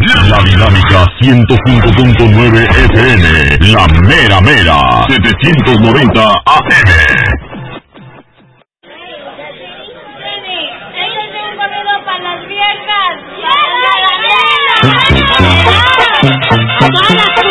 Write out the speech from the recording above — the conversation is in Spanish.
La dinámica 105.9 FM, la mera mera, 790 AM. Todas las